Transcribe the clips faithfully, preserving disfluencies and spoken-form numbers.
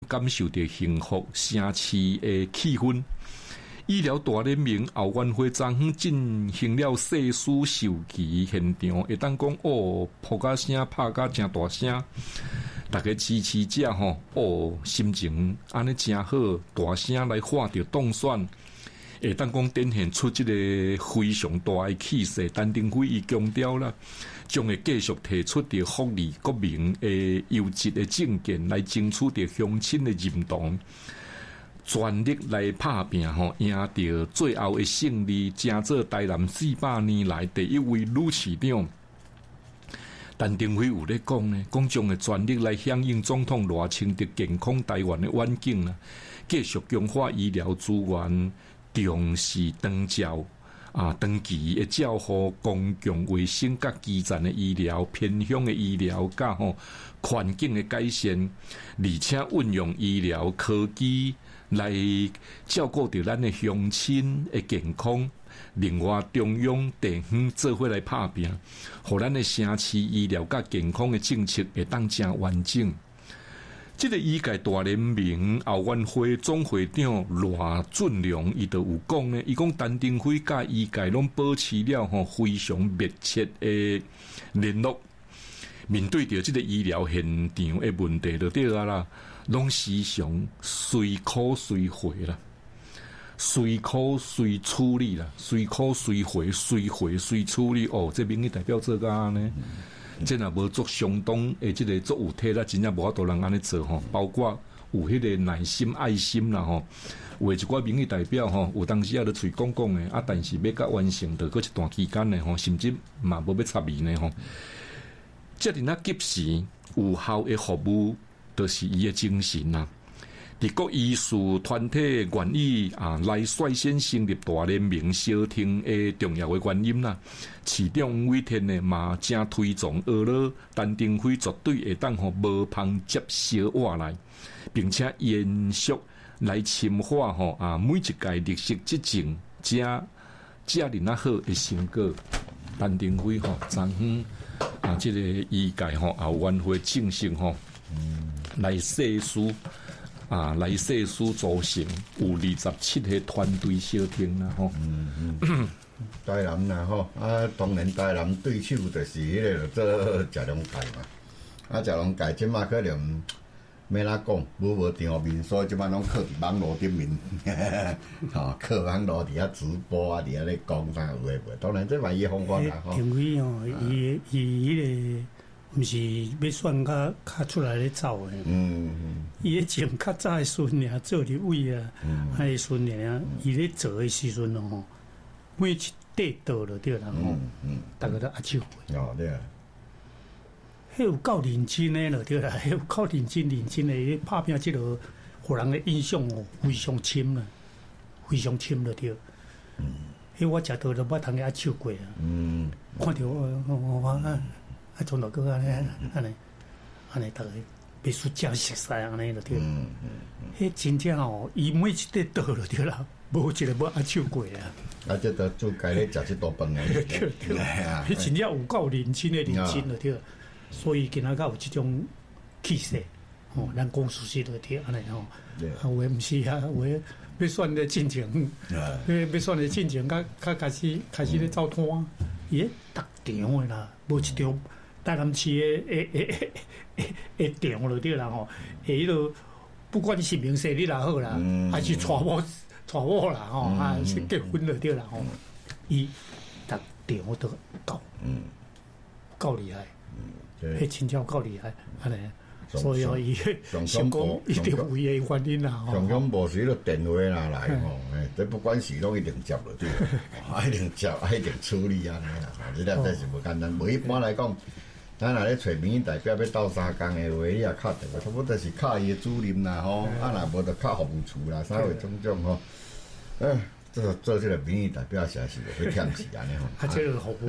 感受到幸福城市的气氛。医疗大联盟后援会昨昏进行了细思授旗现场，会当讲哦，扑甲声拍甲真大声，大家支持者吼哦，心情安尼真好，大声来喊着当选，会当讲展现出这个非常大的气势。陈登辉伊强调啦，将会继续提出着福利国民的优质的政见，来争取着乡亲的认同。全力来打拼吼，赢得最后的胜利，成做台南四百年来第一位女市长。陈登辉有咧讲呢，讲将会全力来响应总统热情的健康台湾的远景啦，继续强化医疗资源，重视长照啊，长期的照护公共卫生甲基层的医疗、偏乡的医疗甲吼环境的改善，而且运用医疗科技来照顾到咱的乡亲的健康。另外，中央地方做伙来拍拼，互咱的城市医疗甲健康的政策会当真完整。这个医界大联盟后援会总会长罗俊良伊就有讲呢，伊讲陈登辉甲医界拢保持了吼非常密切的联络。面对着这个医疗现场的问题就对啊啦，拢时常随口随回啦，随口随处理啦，随口随回，随回随处理。哦，这民意代表做个安呢，这若无做相当诶，这个做有体啦，真正无法度人安尼做吼。包括有迄个耐心、爱心啦吼，有一寡民意代表吼，有当时也咧嘴讲讲诶，啊，但是要甲完成，着过一段期间呢吼，甚至嘛无要插伊呢吼。这伫那及时有效的服务，就是伊的精神呐。伫各医师团体愿意啊来率先成立大联盟小厅的重要的原因啦。市长魏天呢嘛正推崇俄罗陈登辉绝对会当互无旁接小话来，并且延续来深化吼啊每一届绿色执政加加哩那好的成果。陈登辉吼昨昏啊，这个医界吼后援会正式吼，嗯，来细思啊，来细思组成有二十七个团队小厅啦吼。 嗯嗯，台南啦吼，啊，当然台南对手就是迄个做食龙界嘛，啊，食龙界即马可能要哪讲，无无场面，所以即马拢靠伫网络顶面，吼，靠网络伫遐直播啊，伫遐咧讲啥有诶无？当然这嘛伊方法啦吼。 定位哦，伊伊迄个。毋是要选较较出来咧走诶，嗯嗯，伊咧前较早诶时阵啊，做立委啊，还时阵啊，伊咧做诶时阵吼，每一块倒落对啦吼，嗯，大家都握手会。 哦，对啊， 迄有够认真诶咯对啦，迄有够认真认真诶，拍拼即落，互人诶印象哦非常深啦，非常深咯对。嗯，迄我食到了，我通去握手过啊，嗯，看着我我我啊。啊，从头个安尼安尼安尼，大家必须真熟悉安尼就对。嗯嗯嗯，迄真正哦，伊每一块倒就对啦，无一个无握手过啊。 啊，这都做该咧食即道饭诶。 对对啊，迄真正有够认真诶，认真就对。所以今仔个有即种气势，哦，咱讲事实就对安尼吼。啊，有诶毋是啊，有诶要选咧进前，要要选咧进前，甲甲开始开始咧走摊，伊逐场诶啦，无一场。台南市诶诶诶诶诶场就对啦吼，诶迄落不管是名声你也好啦，嗯、还是娶某娶某啦吼，啊、嗯、是结婚就对啦吼，伊逐场都够，嗯，够厉害，嗯，迄真正够厉害，安尼。所以伊成功一定有伊诶原因啦吼。 上港无时就电话啦来吼，诶，这不管是拢一定接落对，一定接，一定处理安尼啦，吼，这点真是无简单。无一般来讲。咱若咧找民意代表要斗相共诶话，你也敲电话，差不多是敲伊诶主任啦吼，啊若无就敲服务处啦，啥货种种吼。嗯，做做这个民意代表实在是会忝死安尼吼。 啊，这个服务啊，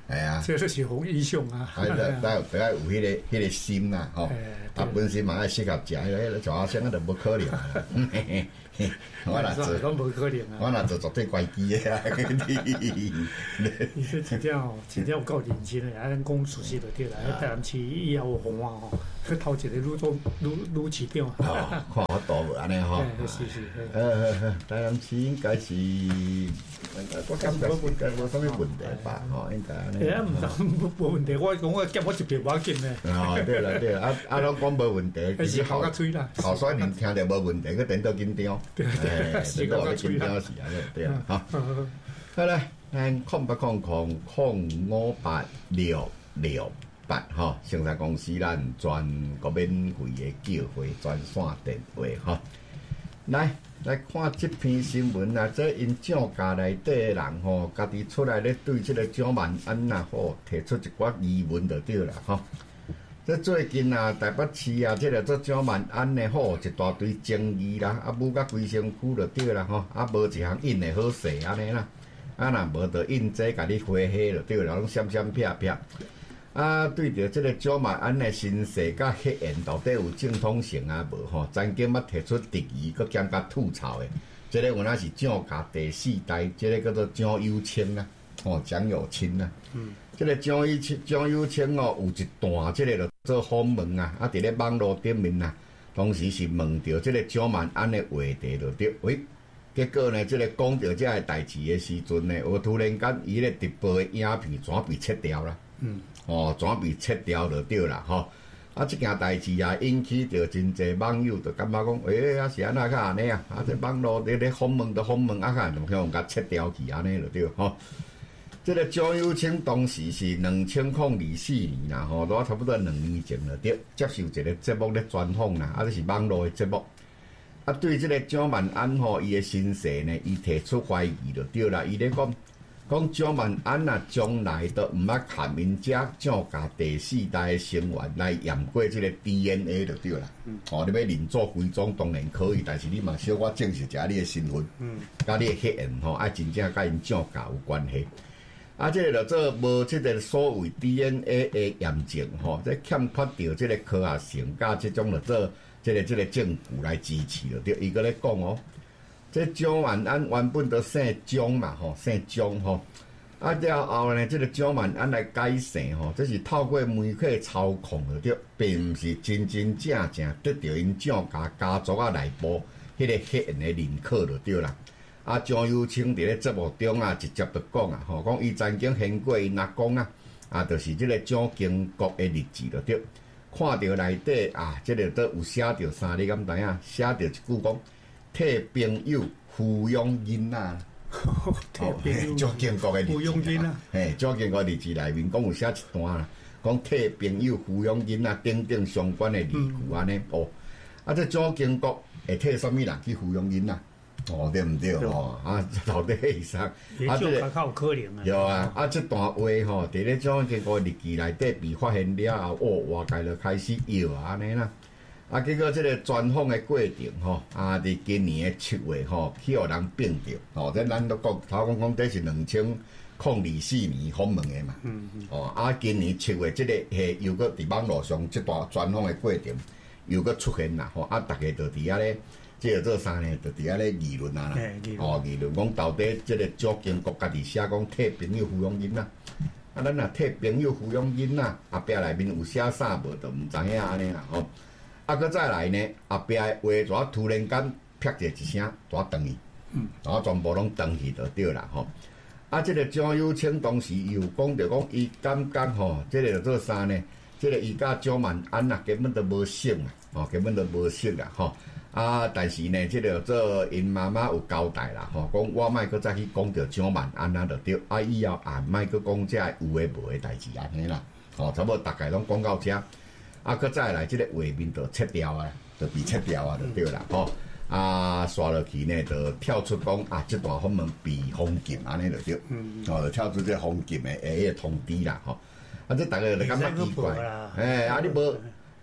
哎呀， 这就是红英雄啊！ 哎，得得得爱有迄个迄个心呐，吼，啊，本身嘛爱适合食迄个迄个抓生啊，就无可能。我若做， 讲无可能啊！ 我若做绝对乖机的啊！ 你说真正哦，真正有够认真的，啊，咱讲熟悉就对啦。啊，台南市以后有红啊吼，去头一个女总女女市长。 哦，看我多无安尼吼。 是是。 呃，台南市应该是，我感觉应该无啥物问题吧？吼，应该安尼。 哎，唔无问题，我讲我夹我一遍无要紧咧。 哦，对啦对啦，啊啊，拢讲无问题， 其实好甲吹啦。 后衰人听着无问题，去等到紧张。 对对， 是搞个紧张是安尼，对啊，哈。好啦，咱空八空空空五八六六八吼，生产公司咱全国免费的叫回专线电话吼。来来看这篇新闻啊，这因蒋家内底的人吼，家己出来咧对这个蒋万安呐吼提出一寡疑问就对啦吼。这最近啊，台北市啊，这个做蒋万安的吼，一大堆争议啦，啊，舞甲规身躯就对啦吼，啊，无一项印的好势安尼啦，啊，若无就印这甲你花黑就对啦，拢闪闪撇撇。啊，对着这个蒋万安的身世甲血缘到底有正统性啊无吼？曾经捌提出质疑，佮兼甲吐槽的，这个原来是蒋家第四代，这个叫做蒋友清啦，吼，蒋友清啦。嗯。这个蒋友清，蒋友清哦，有一段这个就做访问啊，啊，伫咧网络顶面啊，当时是问到这个蒋万安的话题就对，喂，结果呢，这个讲到这个代志的时阵呢，我突然间伊咧直播的影片全被切掉啦。嗯。哦，全被切掉就对啦，吼！啊，即件代志啊，引起着真侪网友就感觉讲，诶、欸，啊是安那较安尼啊？啊，这网络咧咧访问，都访问啊，看就向甲切掉去安尼就对，吼。这个蒋友清当时是两千零二四年啦，吼，都差不多两年前了，对，接受一个节目咧专访啦，啊，这是网络的节目。啊，对这个蒋万安吼，伊的身世呢，伊提出怀疑就对啦，伊咧讲。讲蒋万安啊，将来都毋捌含因遮蒋家第四代的成员来验过这个 D N A 就对啦。嗯。哦，你要认做归宗当然可以，但是你嘛小可证实一下你的身份，嗯，甲你的血缘吼，爱真正甲因蒋家有关系。啊，这个就做无这个所谓 D N A 的验证吼，这欠缺着这个科学性，甲这种就做这个这个证据来支持就对。伊个咧讲哦。这蒋万安原本都姓蒋嘛，吼，姓蒋吼。啊，了后呢，这个蒋万安来改姓吼，这是透过媒体操控的对，并毋是真真正正得到因蒋家家族啊内部迄个血缘的认可就对啦。啊，蒋友清伫咧节目中啊，直接就讲啊，吼，讲伊曾经见过因阿公啊，啊，就是这个蒋经国的日子就对。看到内底啊，这个都有写着三字咁知影，写着一句讲。替朋友抚养囡仔，哦，蒋经国的日子啊，嘿，蒋经国日子内面讲有写一段啦，讲替朋友抚养囡仔等等相关的理据安尼哦。啊，这蒋经国会替什么人去抚养囡仔？哦，对毋对哦？啊，到底会啥？啊，这个较有可能啊。 有啊，啊，这段话吼，伫咧蒋经国日记内底被发现了后，哦，外界就开始摇啊安尼啦。啊，结果这个专访的过程吼，啊，伫今年的七月吼，去互人并着，吼，这咱都讲头讲讲，这是两千零二四年访问的嘛，嗯嗯，哦，啊，今年七月这个嘿，又搁伫网络上这段专访的过程又搁出现啦，吼，啊，大家就伫遐咧，即个做啥呢？就伫遐咧议论啊啦，哦，议论讲到底这个蒋经国家己写讲替朋友抚养囡仔，啊，咱若替朋友抚养囡仔，后壁内面有写啥无，就毋知影安尼啦，吼。啊，搁再来呢，后壁的话就突然间啪一一声，就断去，嗯，然后全部拢断去就对啦吼。啊，这个蒋友清当时又讲着讲，伊感觉吼，这个做啥呢？这个伊甲蒋万安啊，根本都无熟啊，吼，根本都无熟啦吼。啊，但是呢，这个做因妈妈有交代啦吼，讲我莫搁再去讲着蒋万安啊，就对。啊，以后啊，莫搁讲这有诶无诶代志安尼啦，吼，差不多大概拢讲到遮。啊，搁再来，这个画面就切掉啊，就被切掉啊，就对啦，吼、嗯。啊，刷落去呢，就跳出讲啊，这段访问被封禁安尼就对，嗯，哦，就跳出这封禁的诶个通知啦，吼。啊，这大家就感觉奇怪，诶、欸，啊，你无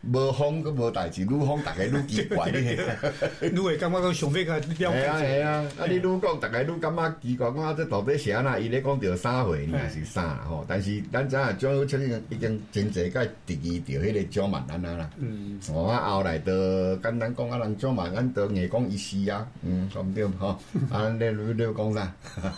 无风佮无代志，愈风大家愈奇怪咧。 愈会感觉讲上尾个了解。 系啊系啊，啊你愈讲大家愈感觉奇怪，讲啊这到底是安那？伊咧讲着啥货，你也是啥吼？但是咱知影蒋友清已经已经真济届第二着迄个蒋万安啊啦。嗯。哦啊后来着简单讲啊，人蒋万安着硬讲伊是啊，嗯，对毋对吼？啊你你你讲啥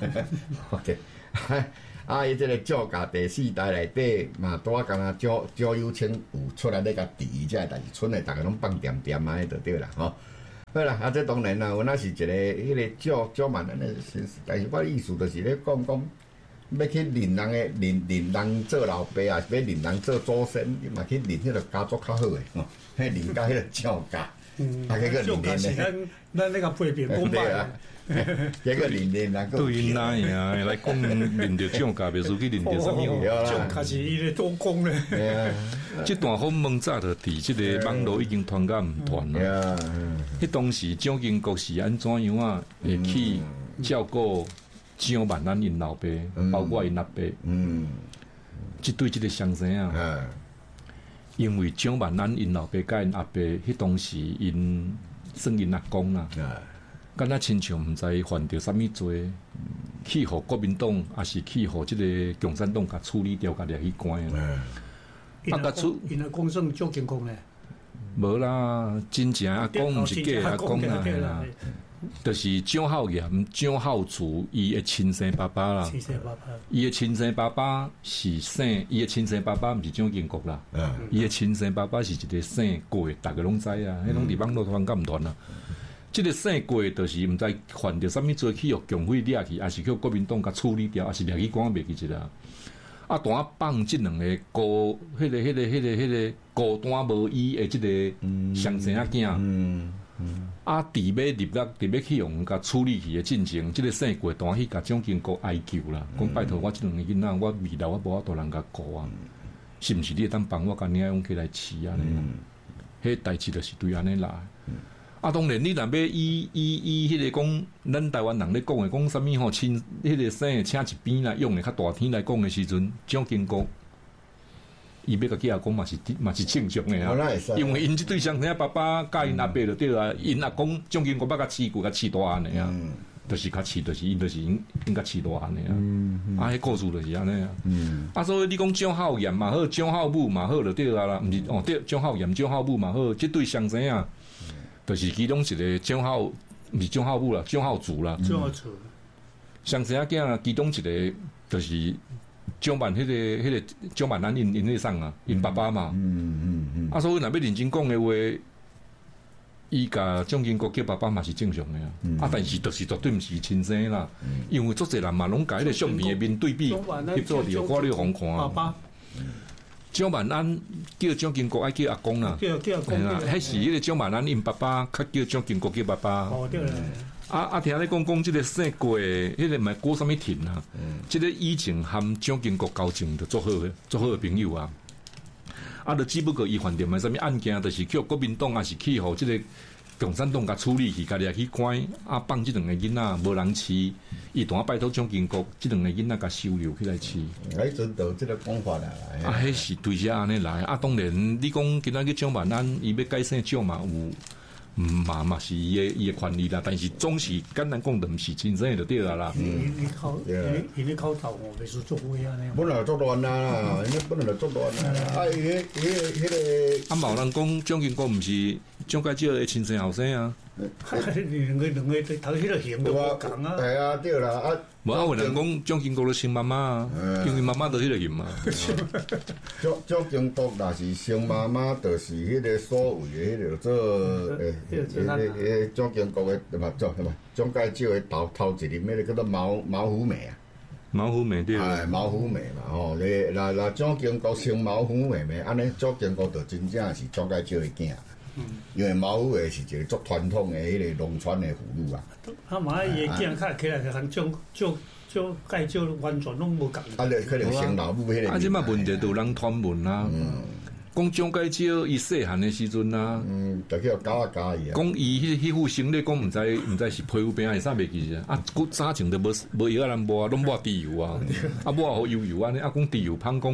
？OK。啊！伊即个作家第四代内底嘛，拄啊，敢若赵赵有清有出来咧甲治伊遮个代志，村内逐个拢放点点安尼就对啦，吼。好啦，啊，这当然啦，阮那是一个迄个赵赵万安的，但是我意思就是咧讲讲，要去认人诶，认认人做老爸啊，是要认人做祖先，你嘛去认迄个家族较好诶，吼，迄认家迄个赵家， 嗯， 啊，迄个认认咧，咱咱那个配别讲歹。 迄个认认人对因那样来讲，认着蒋家，别输去认着啥物。 蒋家是伊咧多讲咧。 系啊， 即段访问早就伫即个网络已经传甲毋传啦。迄当时蒋经国是安怎样啊？会去照顾蒋万安因老爸，包括因阿伯。嗯，即对即个乡亲啊，因为蒋万安因老爸甲因阿伯，迄当时因算因阿公啦。敢若亲像毋知犯着啥物罪，去互国民党，还是去互即个共产党甲处理掉，甲掠去关啊！ 啊，甲处因阿公算蒋经国咧？ 无啦，真正阿公毋是假阿公啦，就是蒋浩炎、蒋浩祖伊的亲生爸爸啦。 亲生爸爸， 伊的亲生爸爸是姓，伊的亲生爸爸毋是蒋经国啦，伊的亲生爸爸是一个姓郭，大家拢知啊，迄拢伫网络传甲毋传啊。即个姓郭，就是毋知犯着啥物罪，去互共匪掠去，还是去国民党甲处理掉，还是掠去关袂去一啦。啊，单放即两个孤，迄、那个、迄、那个、迄、那个、迄、那个孤单无依的即个双生仔囝。嗯嗯。啊，伫要入落，伫要去用甲处理去的进程，即、這個姓郭单去甲蒋经国哀求啦，讲、嗯、拜托我即两个囡仔，我未来我无法度人甲顾啊，嗯、是毋是你会当帮我甲领用起来饲安尼？迄代志就是对安尼来。嗯啊，当然，你若要以以以迄个讲，咱台湾人咧讲诶，讲啥物吼，亲，迄、那个生请一边来用诶，较大天来讲诶时阵，蒋经国，伊要甲囝讲嘛是嘛是正常诶啊，因为因即对乡亲爸爸甲因阿伯就对啊，因阿公蒋经国捌甲饲过，甲饲大汉诶啊，嗯、就是较饲，就是因就是因因甲饲大汉诶啊，嗯嗯、啊，迄故事就是安尼啊，嗯、啊，所以你讲蒋浩炎嘛好，蒋浩武嘛好就对啊啦，毋是哦对，蒋浩炎、蒋浩武嘛好，即对乡亲啊。就是其中一个蒋浩，毋是蒋浩武啦，蒋浩祖啦。 蒋浩祖。 上生仔囝其中一个就是蒋万，迄、那个、迄、那个蒋万安因因迄送啊，因爸爸嘛。嗯嗯嗯。啊，所以若要认真讲诶话，伊甲蒋经国叫爸爸嘛是正常诶啊。嗯、啊，但是就是绝对毋是亲生啦，嗯、因为足侪人嘛拢甲迄个相片诶面对比，翕做着看你互看。爸爸。蒋万安叫蒋经国爱叫阿公啦， 叫叫阿公啦， 迄是迄个蒋万安因爸爸，较叫蒋经国叫爸爸。 哦，对啦。 啊啊，听你讲讲，即个姓郭诶，迄个毋系郭啥物田啊？即个以前含蒋经国交情就足好诶，足好诶朋友啊。啊，就只不过伊犯着嘛啥物案件，就是去国民党，还是去互即个共产党甲处理去，家己去关啊，放即两个囡仔无人饲，伊当拜托蒋经国，即两个囡仔甲收留起来饲。 哎，遵照即个讲法来。 啊，迄是对遮安尼来。啊，当然，你讲今仔日蒋万安伊要改姓蒋嘛有，嘛嘛是伊诶伊诶权利啦。但是总是简单讲，就毋是亲生诶就对啦啦。 嗯，伊考，伊伊考头哦，袂输作伙安尼。 本来作乱啦，因为本来就作乱啦。啊，伊迄迄迄个。啊， 嘛有人讲蒋经国毋是蒋介石诶亲生后生啊。 两个两个头迄个型都无共啊。 系啊，对啦啊。 无啊，有人讲蒋经国咧生妈妈啊，因为妈妈都迄个型嘛。 蒋蒋经国若是生妈妈，就是迄个所谓的迄个做诶诶诶蒋经国诶，对嘛做对嘛？蒋介石诶头头一任迄个叫做毛毛虎眉啊。 毛虎眉对。 哎，毛虎眉嘛吼，你若若蒋经国生毛虎眉眉，安尼蒋经国就真正是蒋介石诶囝。因为毛虎诶是一个足传统诶迄个农村诶妇女啊。 啊嘛，伊诶囝较起来就通种种种介少完全拢无共。 啊，你可能生老母迄个。 啊，即摆问题就有人传闻啦。讲蒋介石伊细汉诶时阵啊， 嗯，就去搞啊搞伊啊。 讲伊迄迄副生理，讲毋知毋知是皮肤病还是啥袂记啊。啊，古早前都无无药啊，人抹拢抹猪油啊，啊抹好油油安尼，啊讲猪油芳讲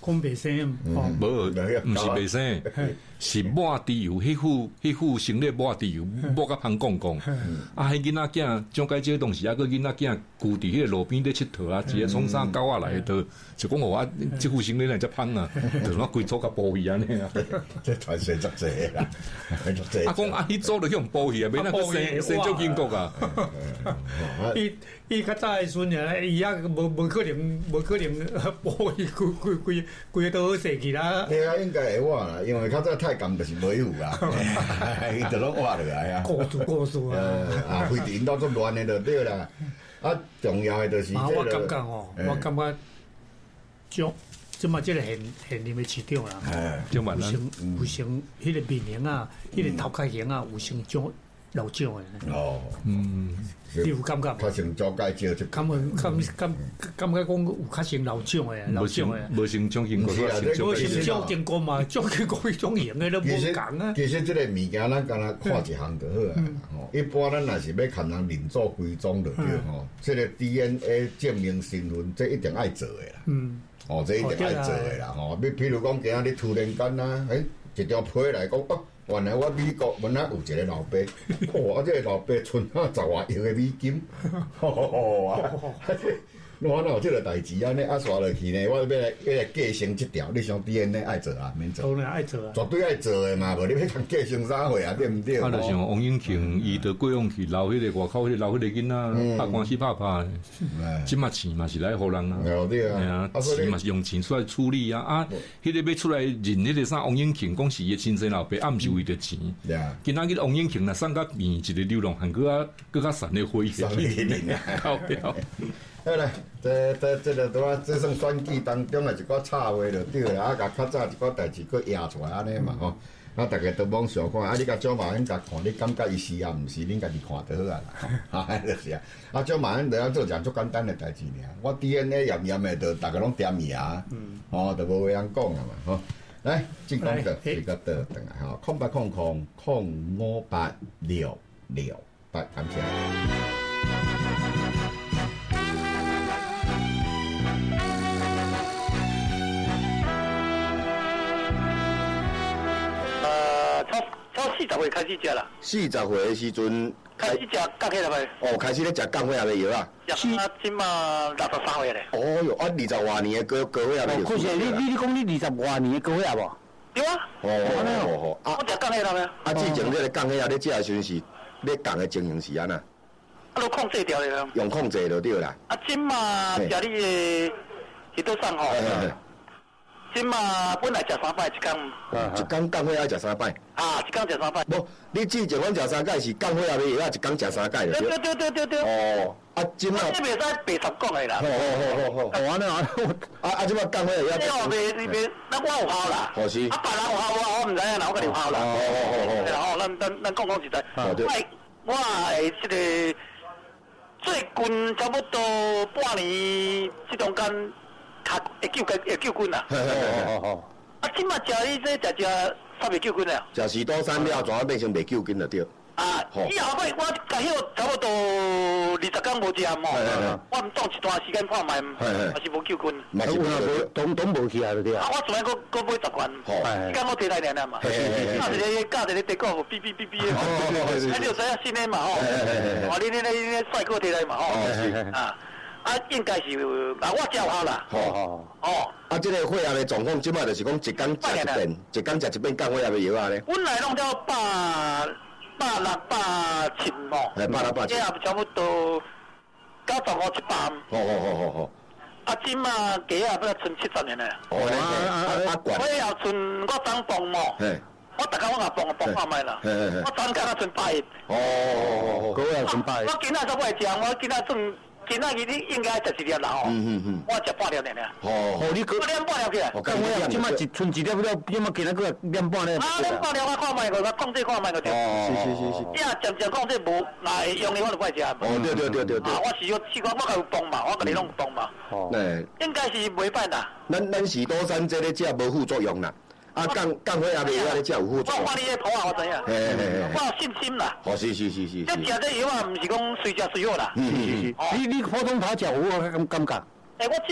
讲袂生哦， 无，毋是袂生，是抹猪油，迄副迄副生理抹猪油，抹甲香公公。啊，迄囡仔囝蒋介石当时啊，个囡仔囝固伫迄个路边咧佚佗啊，一个从啥狗仔来的，就讲我啊，即副生理来遮芳啊，就怎规做甲包鱼安尼啊。 这传说足济啦，足济。 啊，讲啊，迄做就去用包鱼啊，免那个生生足英国啊。 伊伊较早诶时阵啊，伊啊无无可能无可能包伊规规规规个都好势去啦。 对啊，应该会活啦，因为较早太监就是无有啊，伊就拢活落来啊。 过住过住啊， 啊，非得因兜做乱诶就对啦。啊，重要诶就是啊， 这我感个。 觉吼，我感觉种即嘛即个现现任诶市长啦， 就蛮难。 有成有成迄个面型啊，迄个头壳型啊，有成种老蒋诶。 哦， 嗯， 你有感觉较无？ 像周介石就。 感觉感感感觉讲有较成老蒋诶，老无蒋诶。 成无成蒋经国， 无成蒋经国嘛，蒋经国迄种型诶都其实无共啊。 其实即个物件咱敢若看一项就好啊。吼，一般咱若是要牵人认祖归宗就对吼。即个 D N A 证明身份，这一定爱做诶啦。 嗯。 哦，这一定爱做诶啦。吼，你譬如讲今仔日突然间啊，诶，一条批来讲哦。原来我美国原来有一个老爸，哇！这个老爸存啊十外亿的美金，哇！我哪有这个代志安尼啊刷落去呢？我要来要来继承这条，你想 D N A 爱做啊？免做， 当然爱做啊， 绝对爱做的嘛，无你要通继承啥货啊？对毋对？ 啊，就像王永庆，伊着过往去留迄个外口迄个留迄个囡仔，拍官司拍拍，即嘛钱嘛是来互人啊， 对啊，钱嘛是用钱出来处理啊，啊，迄个要出来认迄个啥王永庆，讲是伊亲生老爸，啊，毋是为着钱。今仔日王永庆若送甲变一个流浪汉，搁较搁较善的灰，靠标。 好啦，这这这个拄啊，这算选举当中的一个插话就对啦，啊，甲较早一个代志，佫压出来安尼嘛吼，啊，大家都妄想看，啊，你甲张马英甲看，你感觉伊是啊，毋是，恁家己看就好啊啦，啊，就是啊，啊，张马英就要做件足简单的代志尔，我 D N A 验验的，就大家拢点名，嗯，哦，就无话通讲啊嘛，吼，来，进讲的这个倒转来吼，空八空空空五八六六八，感谢。 从四十岁开始食啦， 四十岁的时阵开始食降血了呗。 哦，开始咧食降血压的药啊。 食啊，即嘛六十三岁咧。 哦哟，啊，二十多年的高高血压的药。 可是你你你讲你二十多年的高血压无？ 对啊。 哦哦哦。 啊，我食降血了咩？ 啊，之前这个降血压咧食的时阵是，咧降的情形是安那？啊， 都控制掉了。 用控制就对啦。 啊，即嘛食你的许多上吼。即嘛本来食三摆一工， 一工降血压食三摆。 啊，一工食三摆。 无，你之前阮食三摆是降血压的药，一工食三摆就对。对对对对对。 哦，啊，即嘛。 你袂使白十讲的啦。 好好好好。 哦，安尼啊， 啊啊，即嘛降血压。 你话袂袂，咱我有效啦。 好是。 啊，别人有效我我毋知影啦，我甲你有效啦。 哦哦哦。 然后咱咱咱讲讲实在，我我诶，即个最近差不多半年，即中间。卡会救会会救军啦！ 哦哦哦！ 啊，即马食你这食食啥袂救军了？ 食士多三了，怎啊变成袂救军了对？ 啊，以后我我甲迄差不多二十工无食吼，我毋当一段时间看卖，还是无救军。 嘛是无， 拢拢无去啊，对啊。 啊，我昨下搁搁买十罐，伊讲我摕来两两嘛，教一个教一个德国，哔哔哔哔的，啊，你就知影新的嘛吼，哦，你你你你帅哥摕来嘛吼，啊。啊，应该是啊，我食有效啦。 好好哦。啊，这个血压的状况，即摆就是讲一工食一遍，一工食一遍降血压的药啊咧。 本来拢叫百百六百七毛， 哎，百六百七， 这也差不多九十五一百。 好好好好好。 啊，即嘛鸡啊，要存七十年咧。 哦，啊啊管。 我要存我当磅嘛。嘿。我逐工我也磅磅看卖啦。嘿嘿嘿。我昨工啊存百一。 哦哦哦。 嗰个存百一。 我今仔都爱食，我今仔算。今仔日你应该食一粒啦吼，嗯嗯嗯，我食半粒尔尔。 哦，你我两半粒起来。 咁我即摆一剩一粒了，要么今仔个两半粒。 啊，两半粒我看卖个，我控制看卖个对。 哦，是是是是。 你啊，渐渐控制无，那用的我就不爱食。 哦，对对对对对。 啊，我是要试过，我甲有磅嘛，我甲你拢有磅嘛。哦。对。应该是袂歹啦。 咱咱士多三这个食无副作用啦。啊，降降血压的药咧，才有副作用。 我看你的图啊，我知影。嘿嘿嘿。我有信心啦。 哦，是是是是。 这食这药啊，毋是讲随食随好啦。 嗯嗯嗯。你你普通头食有我感感觉。 诶，我今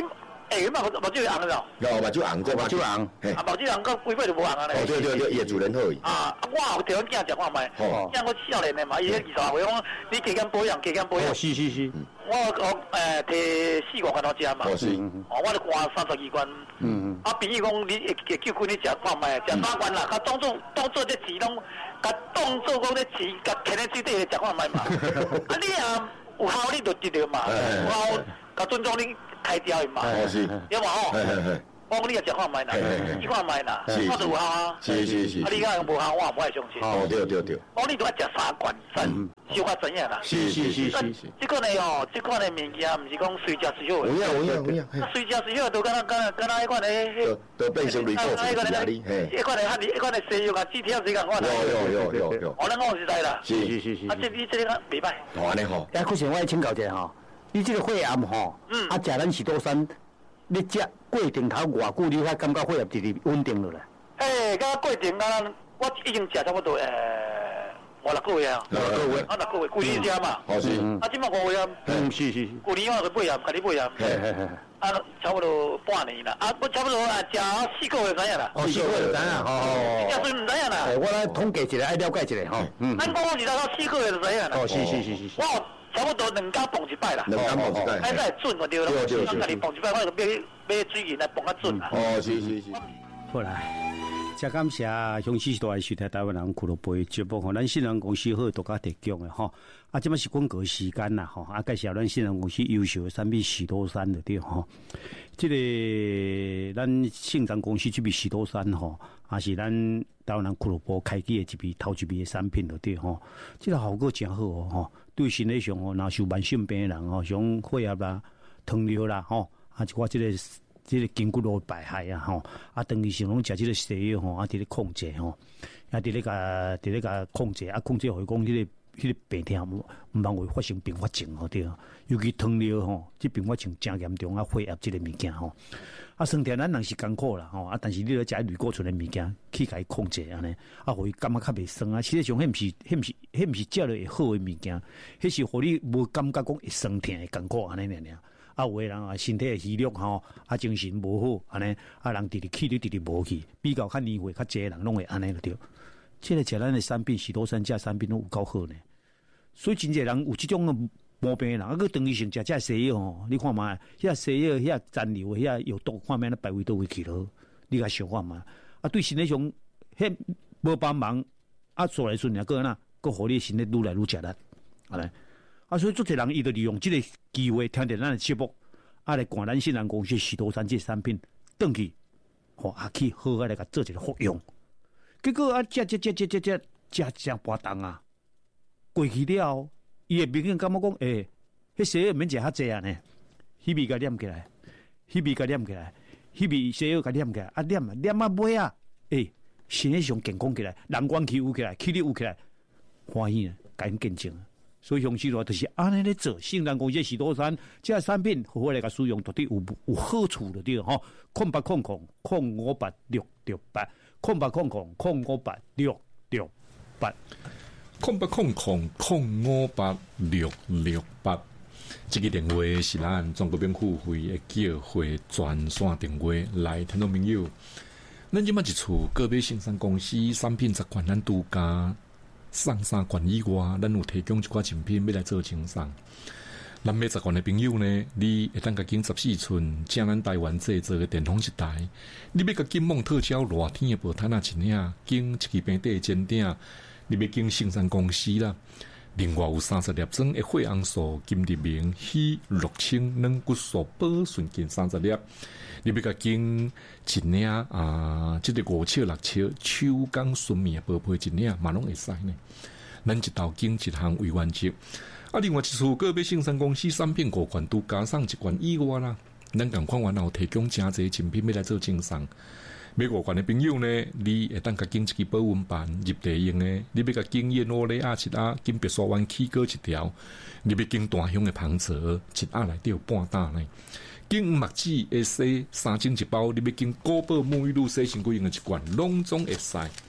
诶，目目睭红了。 有目睭红，这目睭红，嘿。 啊，目睭红，到规尾就无红啊咧。 哦，对对对，业主人好。 啊，我有调阮囝食看卖。哦。像我少年的嘛，伊迄二十岁讲，你加减保养，加减保养。 哦，是是是。 我我诶摕四五罐头食嘛。 哦是。 哦，我就灌三十二罐。嗯嗯。啊，朋友讲你会会叫阮你食看卖，食三罐啦，甲当做当做这钱拢，甲当做讲这钱，甲囥咧水底食看卖嘛。啊，你啊有效你就得着嘛，有效甲尊重你开掉嘛。 哦是。 有嘛吼？我讲你也食看卖啦，试看卖啦，我就有效啊。 是是是。 啊，你讲无效，我也不爱相信。 哦对对对。 我你都要食三罐，三小可怎样啦？ 是是是是是。 这款的哦，这款的物件唔是讲随食随好。 有影有影有影。 啊，随食随好都敢若敢若敢若迄款的。 都变成类固醇压力。嘿。 迄款的遐，迄款的西药啊，止痛是共款。 有有有有有。 我咱讲实在啦。 是是是是。 啊，这你这个袂歹。 哦，安尼吼。 哎，可是我请教一下吼，你这个肺癌吼，嗯，啊，食咱喜多山。你食过程头偌久，你才感觉血压直直稳定落来？ 诶，甲过程啊，我已经食差不多诶五六个月啊。 六个月。 啊，六个月，旧年食嘛。 哦是。 啊，即摆五月。 嗯，是是。 旧年我去买药，甲你买药。 嘿嘿嘿。 啊，差不多半年啦。啊，我差不多啊，食四个月知影啦。 哦，四个月知影，哦。 食水唔知影啦。 我来统计一下，爱了解一下吼。 嗯。咱讲我是到四个月就知影啦。 哦，是是是是。 我差不多两工蹦一摆啦。 两工蹦一摆。 哎，再准就对了。 对对对。 我家己蹦一摆，我就买买水银来蹦较准啦。 哦，是是是。 好啦，真感谢乡市大爱收听台湾人俱乐部节目吼，咱信任公司好独家提供的吼。啊，即摆是广告时间啦吼，啊，介绍咱信任公司优秀的产品喜多山的对吼。这个咱信任公司这边喜多山吼，也是咱台湾人俱乐部开启的一批头一批的产品的对吼。这个效果真好哦吼，对身体上吼，若受慢性病的人吼，像血压啦、糖尿啦吼，啊，一寡这个。这个筋骨路败害啊，吼啊，长期上拢食这个西药吼，啊，伫咧控制吼，啊，伫咧甲伫咧甲控制啊，控制互伊讲迄个迄个病痛毋毋通会发生并发症吼对，尤其糖尿吼，即并发症真严重啊，血压即个物件吼，啊，身体咱人是艰苦啦吼，啊，但是你咧食类固醇的物件去甲伊控制安尼，啊，互伊感觉较袂酸啊，实际上迄毋是迄毋是迄毋是食了会好的物件，迄是互你无感觉讲会酸痛的艰苦安尼尔尔。啊，有诶人啊，身体诶虚弱吼，啊，精神无好，安尼啊，人直直气力直直无去，比较较年岁较济诶人拢会安尼就对。即个食咱诶产品，许多山这产品拢有够好呢。所以真侪人有即种诶毛病诶人，啊，佮长期性食这西药吼，你看嘛，遐西药遐残留诶遐有毒，看咩咧排位倒位去咯，你甲想看嘛。啊，对身体上迄无帮忙，啊，做来顺啊，个那佮互你身体愈来愈食力，安尼。啊，所以做侪人伊就利用即个机会，听着咱的节目，啊来灌咱信任公司许多山这产品，转去，吼啊去好好来甲做一个服用。结果啊，食食食食食食食食波动啊，过去了，伊会明显感觉讲，诶、欸，迄西药免食较济啊呢，迄味甲念起来，迄味甲念起来，迄味西药甲念起来，啊念啊念啊买啊，诶、欸，身体上健康起来，人关气有起来，气力有起来，欢喜啊，赶紧见证啊。所以，乡市路就是安尼咧做，信任公司许多山这个产品，好好来甲使用，到底有有好处的对吼。空八空空空五八六六八，空八空空空五八六六八， 空八空空空五八六六八。这个电话是咱中国免付费的叫会专线电话，来听众朋友，咱即马一厝个别生产公司产品十款，咱独家。送三罐以外，咱有提供一寡精品要来做清送。咱买十罐的朋友呢，你会当甲经十四寸，正咱台湾制作的电风一台。你要甲经蒙特胶热天的报摊啊一领，经一支平底煎鼎，你要经生产公司啦。另外有三十粒装的血红素、金日明、硒、六清、软骨素、保顺金三十粒。你要甲经一领啊，即、这个五尺六尺手工纯棉薄被一领嘛拢会使呢。咱一道经一项为原则。啊，另外一处个别生产公司产品五款都加上一罐以外啦，咱共款完后提供真侪精品要来做精送。买五罐的朋友呢，你会当甲经一支保温板入地用的，你要甲经燕窝里亚七啊，经白沙湾起锅一条，你要经大香的芳泽一盒内底有半打呢。经墨子会洗三精一包，你要经古堡沐浴露洗身躯用的一罐，拢总会使。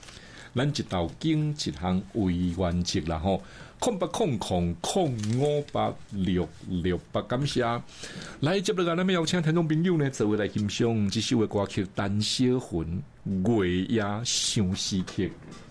咱一道经一项为原则啦吼，空八空空空五八六六八，感谢。来接落来，咱们邀请听众朋友呢，做位来欣赏这首的歌曲《单小魂》，月夜相思曲。